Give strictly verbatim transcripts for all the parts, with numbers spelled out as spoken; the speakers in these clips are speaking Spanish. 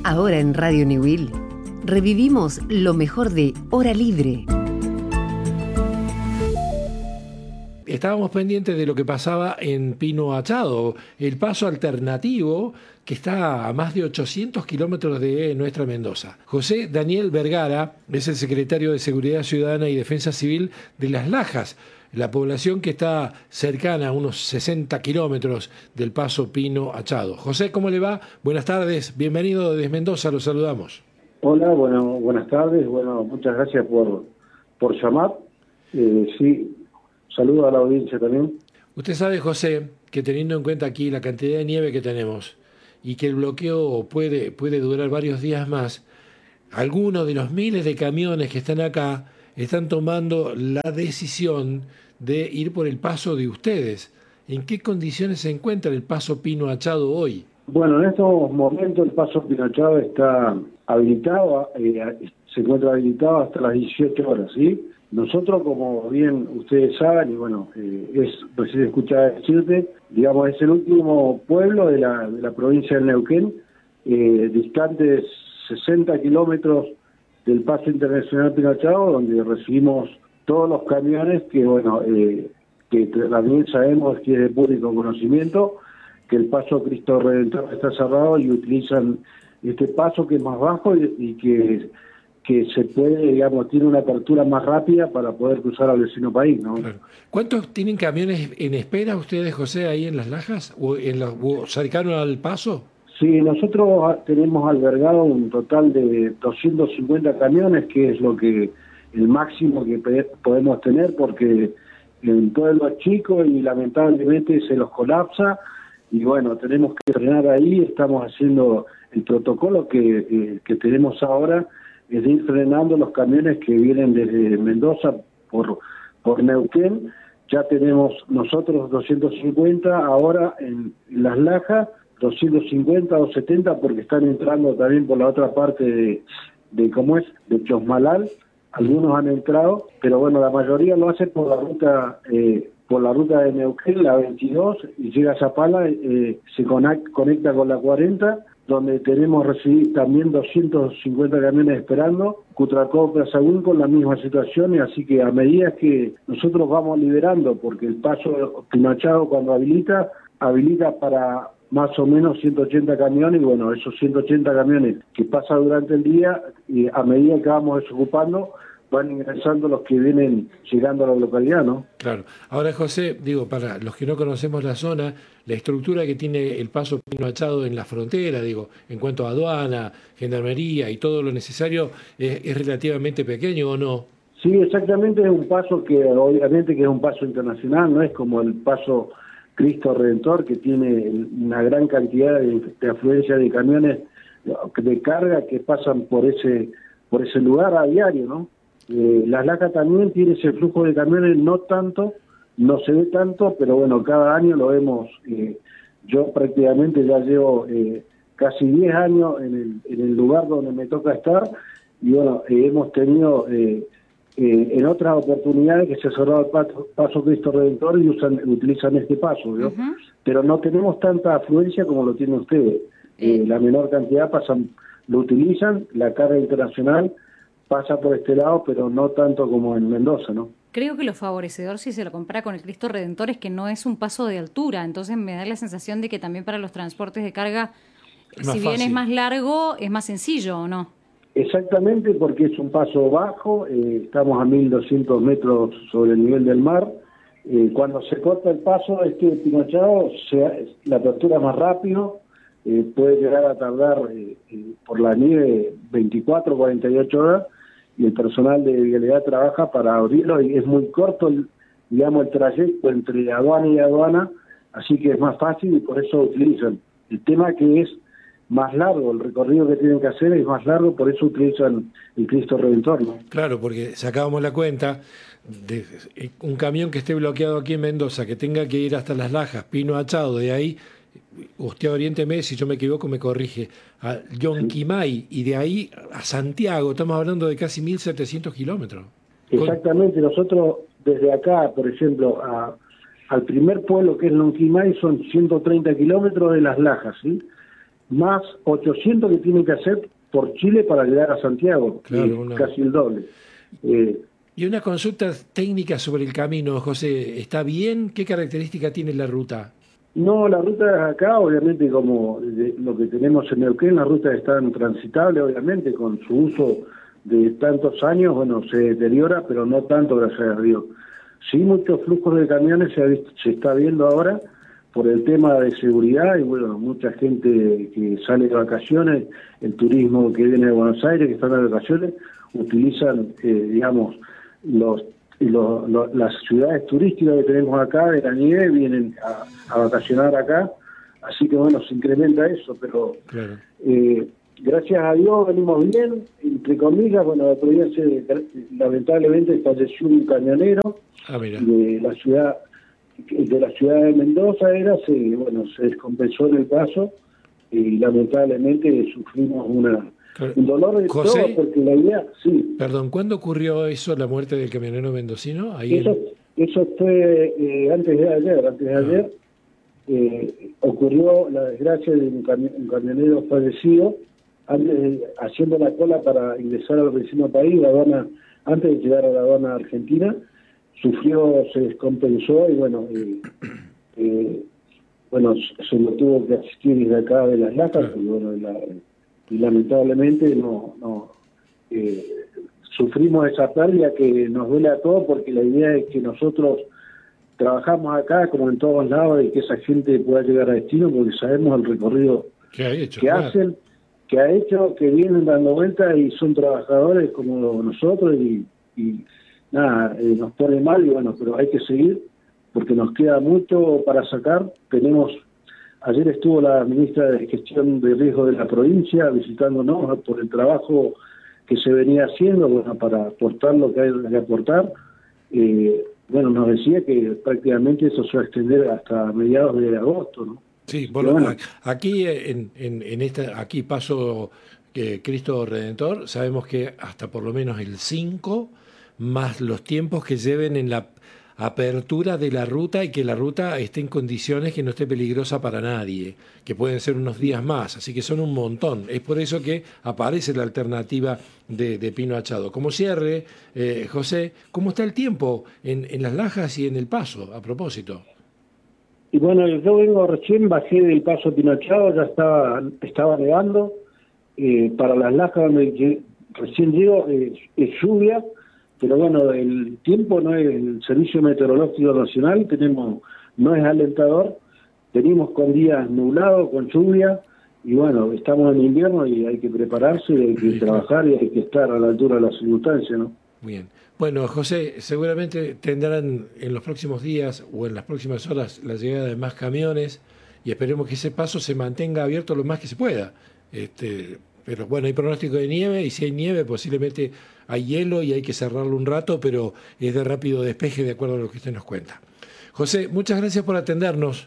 Ahora en Radio Newell revivimos lo mejor de Hora Libre. Estábamos pendientes de lo que pasaba en Pino Achado, el paso alternativo que está a más de ochocientos kilómetros de nuestra Mendoza. José Daniel Vergara es el secretario de Seguridad Ciudadana y Defensa Civil de Las Lajas, la población que está cercana a unos sesenta kilómetros del paso Pino Achado. José, ¿cómo le va? Buenas tardes, bienvenido desde Mendoza, los saludamos. Hola, bueno, buenas tardes, bueno, muchas gracias por, por llamar. Eh, sí, saludo a la audiencia también. Usted sabe, José, que teniendo en cuenta aquí la cantidad de nieve que tenemos y que el bloqueo puede, puede durar varios días más, algunos de los miles de camiones que están acá están tomando la decisión de ir por el paso de ustedes. ¿En qué condiciones se encuentra el paso Pino Achado hoy? Bueno, en estos momentos el paso Pino Achado está habilitado, eh, se encuentra habilitado hasta las dieciocho horas, ¿sí? Nosotros, como bien ustedes saben, y bueno, eh, es recién escuchar decirte, digamos, es el último pueblo de la, de la provincia del Neuquén, eh, distante sesenta kilómetros del paso internacional Pino Achado, donde recibimos todos los camiones que, bueno, eh, que también sabemos que es de público conocimiento, que el paso Cristo Redentor está cerrado y utilizan este paso que es más bajo y, y que, que se puede, digamos, tiene una apertura más rápida para poder cruzar al vecino país, ¿no? Claro. ¿Cuántos tienen camiones en espera ustedes, José, ahí en Las Lajas o, en los, o cercano al paso? Sí, nosotros tenemos albergado un total de doscientos cincuenta camiones, que es lo que el máximo que podemos tener, porque el pueblo es chico y lamentablemente se los colapsa, y bueno, tenemos que frenar ahí. Estamos haciendo el protocolo que, eh, que tenemos ahora, es de ir frenando los camiones que vienen desde Mendoza por, por Neuquén. Ya tenemos nosotros doscientos cincuenta, ahora en, en Las Lajas, doscientos cincuenta o setenta, porque están entrando también por la otra parte de, de ¿cómo es?, de Chosmalal. Algunos han entrado, pero bueno, la mayoría lo hace por la ruta eh, por la ruta de Neuquén, la veintidós, y llega a Zapala, eh, se conecta con la cuarenta, donde tenemos recibir también doscientos cincuenta camiones esperando, Cutracó, Plaza Huín con la misma situación, y así que a medida que nosotros vamos liberando, porque el paso Pino Achado cuando habilita, habilita para más o menos ciento ochenta camiones, y bueno, esos ciento ochenta camiones que pasan durante el día, y a medida que vamos desocupando, van ingresando los que vienen llegando a la localidad, ¿no? Claro. Ahora, José, digo, para los que no conocemos la zona, la estructura que tiene el paso Pino Achado en la frontera, digo, en cuanto a aduana, gendarmería y todo lo necesario, ¿es, es relativamente pequeño o no? Sí, exactamente, es un paso que obviamente que es un paso internacional, no es como el paso Cristo Redentor, que tiene una gran cantidad de, de afluencia de camiones de carga que pasan por ese por ese lugar a diario, ¿no? Eh, Las Lajas también tiene ese flujo de camiones, no tanto, no se ve tanto, pero bueno, cada año lo vemos. Eh, yo prácticamente ya llevo eh, casi diez años en el, en el lugar donde me toca estar, y bueno, eh, hemos tenido eh, eh, en otras oportunidades que se ha cerrado el paso, paso Cristo Redentor y usan, utilizan este paso, ¿no? Uh-huh. Pero no tenemos tanta afluencia como lo tienen ustedes. Eh, la menor cantidad pasan, lo utilizan, la carga internacional pasa por este lado, pero no tanto como en Mendoza, ¿no? Creo que lo favorecedor, si se lo compara con el Cristo Redentor, es que no es un paso de altura, entonces me da la sensación de que también para los transportes de carga, si bien es más largo, es más sencillo, ¿o no? Exactamente, porque es un paso bajo, eh, estamos a mil doscientos metros sobre el nivel del mar. Eh, cuando se corta el paso, este Pino Achado, se, la apertura es más rápido, eh, puede llegar a tardar eh, eh, por la nieve veinticuatro, cuarenta y ocho horas, y el personal de vialidad trabaja para abrirlo, y es muy corto el, digamos, el trayecto entre aduana y aduana, así que es más fácil y por eso utilizan. El tema que es más largo, el recorrido que tienen que hacer es más largo, por eso utilizan el Cristo Redentor, ¿no? Claro, porque sacábamos la cuenta de un camión que esté bloqueado aquí en Mendoza, que tenga que ir hasta Las Lajas, Pino Achado, de ahí, usted oriénteme, si yo me equivoco me corrige, a Yonquimay, y de ahí a Santiago, estamos hablando de casi mil setecientos kilómetros. Exactamente, nosotros desde acá, por ejemplo, a, al primer pueblo que es Yonquimay son ciento treinta kilómetros de Las Lajas, ¿sí? más ochocientos que tienen que hacer por Chile para llegar a Santiago, claro, una... casi el doble. Eh, y una consulta técnica sobre el camino, José, ¿está bien? ¿Qué característica tiene la ruta? No, la ruta acá, obviamente, como de, lo que tenemos en Neuquén, las rutas están transitables, obviamente, con su uso de tantos años, bueno, se deteriora, pero no tanto, gracias a Dios. Sí, muchos flujos de camiones se, ha visto, se está viendo ahora por el tema de seguridad y, bueno, mucha gente que sale de vacaciones, el turismo que viene de Buenos Aires, que están de vacaciones, utilizan, eh, digamos, los Los, los, las ciudades turísticas que tenemos acá de la nieve vienen a, a vacacionar acá, así que bueno, se incrementa eso, pero claro. eh, gracias a Dios venimos bien, entre comillas. Bueno, el otro día se, lamentablemente falleció un camionero ah, mira. de la ciudad de la ciudad de Mendoza, era se bueno se descompensó en el paso y lamentablemente sufrimos una un dolor de José, todo, porque la idea, sí. Perdón, ¿cuándo ocurrió eso, la muerte del camionero mendocino? Ahí eso, en... eso fue eh, antes de ayer, antes de ah. ayer eh, ocurrió la desgracia de un, cami un camionero fallecido, antes de, haciendo la cola para ingresar al vecino país, la aduana, antes de llegar a la aduana argentina, sufrió, se descompensó y bueno, eh, eh, bueno, se lo tuvo que asistir desde acá de Las Lajas, claro. y bueno, la, y lamentablemente no, no eh, sufrimos esa pérdida que nos duele a todos, porque la idea es que nosotros trabajamos acá como en todos lados y que esa gente pueda llegar a destino, porque sabemos el recorrido que, ha hecho, que claro. hacen, que ha hecho, que vienen dando vueltas y son trabajadores como nosotros y, y nada, eh, nos pone mal y bueno, pero hay que seguir porque nos queda mucho para sacar. Tenemos Ayer estuvo la ministra de Gestión de Riesgo de la provincia visitándonos por el trabajo que se venía haciendo, bueno, para aportar lo que hay que aportar. Eh, bueno, nos decía que prácticamente eso se va a extender hasta mediados de agosto, ¿no? Sí, bueno, bueno. aquí en, en, en esta, aquí Paso eh, Cristo Redentor, sabemos que hasta por lo menos el cinco, más los tiempos que lleven en la apertura de la ruta y que la ruta esté en condiciones que no esté peligrosa para nadie, que pueden ser unos días más, así que son un montón. Es por eso que aparece la alternativa de, de Pino Achado. Como cierre, eh, José, ¿cómo está el tiempo en, en Las Lajas y en el Paso, a propósito? Y bueno, yo vengo recién, bajé del Paso Pino Achado, ya estaba, estaba nevando. Eh, para Las Lajas, donde recién llego, eh, es lluvia. Pero bueno, el tiempo no es el Servicio Meteorológico Nacional, tenemos no es alentador, venimos con días nublados, con lluvia, y bueno, estamos en invierno y hay que prepararse, hay que trabajar y hay que estar a la altura de las circunstancias, ¿no? Bien. Bueno, José, seguramente tendrán en los próximos días o en las próximas horas la llegada de más camiones y esperemos que ese paso se mantenga abierto lo más que se pueda. Este, pero bueno, hay pronóstico de nieve y si hay nieve posiblemente hay hielo y hay que cerrarlo un rato, pero es de rápido despeje de acuerdo a lo que usted nos cuenta. José, muchas gracias por atendernos.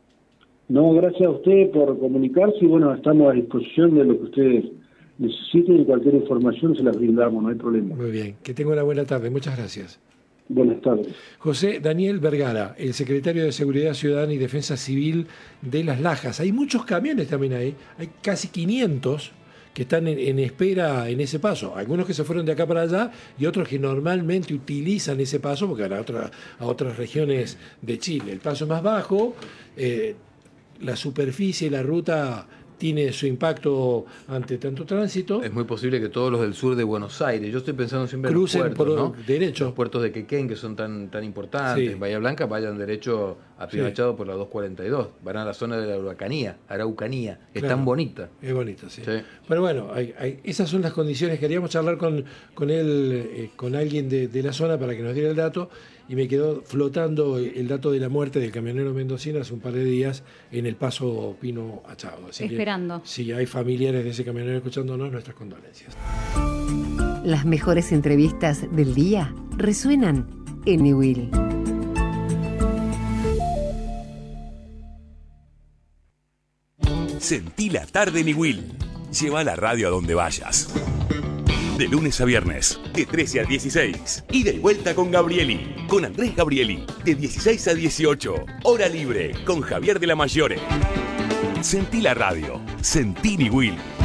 No, gracias a usted por comunicarse y bueno, estamos a disposición de lo que ustedes necesiten y cualquier información se las brindamos, no hay problema. Muy bien, que tenga una buena tarde, muchas gracias. Buenas tardes. José Daniel Vergara, el secretario de Seguridad Ciudadana y Defensa Civil de Las Lajas. Hay muchos camiones también ahí, hay casi quinientos que están en, en espera en ese paso. Algunos que se fueron de acá para allá y otros que normalmente utilizan ese paso porque van a, otra, a otras regiones de Chile. El paso es más bajo, eh, la superficie y la ruta tiene su impacto ante tanto tránsito. Es muy posible que todos los del sur de Buenos Aires, yo estoy pensando siempre crucen en los puertos, por ¿no? derecho. Los puertos de Quequén, que son tan tan importantes, Sí. Bahía Blanca, vayan derecho a Pino Achado Sí. por la dos cuarenta y dos, van a la zona de la Araucanía, Araucanía, es Claro. tan bonita. Es bonito, sí. Sí. Pero bueno, hay, hay, esas son las condiciones. Queríamos charlar con, con él, eh, con alguien de, de la zona para que nos diera el dato y me quedó flotando el dato de la muerte del camionero mendocino hace un par de días en el Paso Pino Achado. Así Esperando. Que, si hay familiares de ese camionero escuchándonos, nuestras condolencias. Las mejores entrevistas del día resuenan en Newell. Sentí la tarde Newell. Lleva la radio a donde vayas. De lunes a viernes, de trece a dieciséis. Ida y vuelta con Gabrieli, con Andrés Gabrieli, de dieciséis a dieciocho. Hora libre, con Javier de la Mayore. Sentí la radio. Sentini Will.